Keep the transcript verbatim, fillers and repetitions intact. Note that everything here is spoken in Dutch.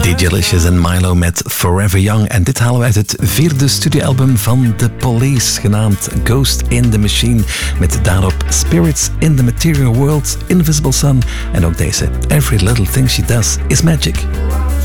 Delicious en Milo met Forever Young. En dit halen we uit het vierde studioalbum van The Police, genaamd Ghost in the Machine. Met daarop Spirits in the Material World, Invisible Sun en ook deze Every Little Thing She Does Is Magic.